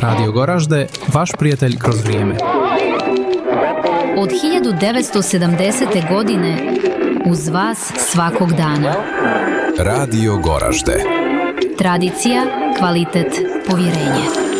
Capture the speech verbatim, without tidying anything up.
Radio Goražde, vaš prijatelj kroz vrijeme. Od hiljadu devetsto sedamdesete. godine uz vas svakog dana. Radio Goražde. Tradicija, kvalitet, povjerenje.